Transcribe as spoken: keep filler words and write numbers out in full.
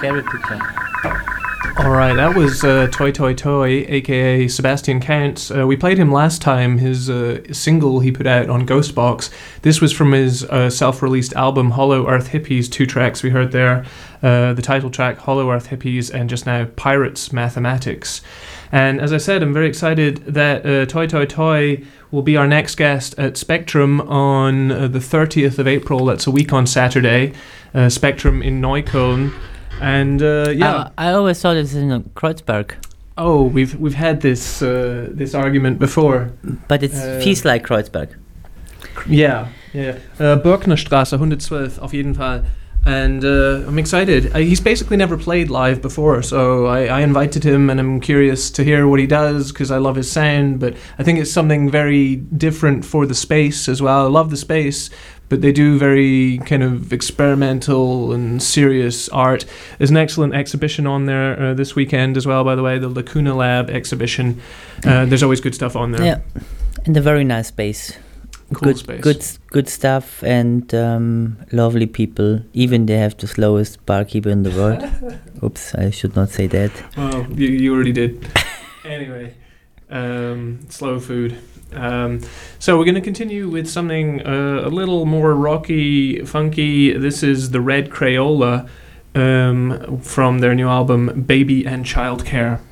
favorite picture. All right, that was uh, Toy Toy Toy, aka Sebastian Counts. Uh, we played him last time, his uh, single he put out on Ghostbox. This was from his uh, self-released album, Hollow Earth Hippies. Two tracks we heard there. Uh, the title track, Hollow Earth Hippies, and just now, Pirates Mathematics. And as I said, I'm very excited that uh, Toy Toy Toy will be our next guest at Spectrum on uh, the thirtieth of April. That's a week on Saturday. Uh, Spectrum in Neukölln. And uh, yeah, I, I always thought it's in Kreuzberg. Oh, we've we've had this uh, this argument before. But it uh, feels like Kreuzberg. Yeah, yeah. Uh, Birknerstraße one twelve, auf jeden Fall. And uh, I'm excited. Uh, he's basically never played live before, so I, I invited him, and I'm curious to hear what he does because I love his sound. But I think it's something very different for the space as well. I love the space, but they do very kind of experimental and serious art. There's an excellent exhibition on there uh, this weekend as well, by the way, the Lacuna Lab exhibition. Uh, there's always good stuff on there. Yeah, and a very nice space. Cool good, space. Good, good stuff, and um, lovely people. Even they have the slowest barkeeper in the world. Oops, I should not say that. Well, you, you already did. Anyway, um, slow food. Um, so we're going to continue with something uh, a little more rocky, funky. This is the Red Crayola um, from their new album, Baby and Childcare.